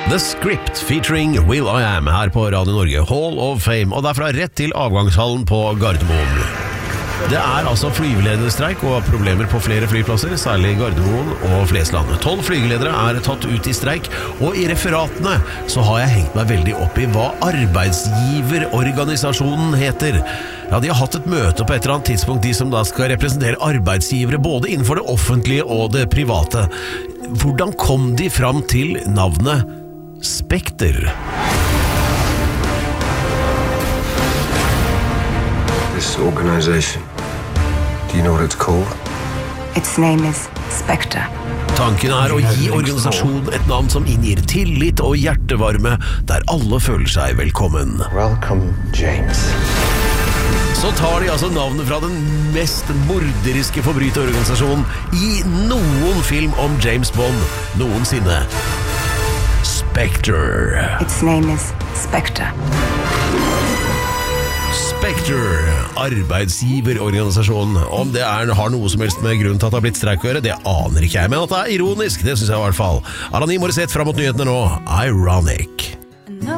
The Script featuring Will I Am her på Radio Norge, Hall of Fame, og derfra rett til avgangshallen på Gardermoen. Det altså flygelederstreik og problemer på flere flyplasser, særlig Gardermoen og Flesland. 12 flygeledere tatt ut i streik, og i referatene så har jeg hengt meg veldig opp i hva arbeidsgiverorganisasjonen heter. Ja, de har hatt et møte på et eller annet tidspunkt, de som da skal representere arbeidsgivere både innenfor det offentlige og det private. Hvordan kom de fram til navnet Spekter? This organization, do you know what it's called? Its name is Spectre. Tanken å gi organisasjonen et navn som inngir tillit og hjertevarme, der alle føler seg velkommen. Welcome, James. Så tar de altså navnet fra den mest morderiske forbryterorganisasjonen i noen film om James Bond noensinne. Spectre. Its name is Spectre. Spectre, arbeidsgiverorganisasjonen. Om det har noe som helst med grunn til at det har blitt streik å gjøre, det aner ikke jeg, men at det ironisk, det synes jeg i hvert fall. Alanis Morissette fram mot nyhetene nå, Ironic.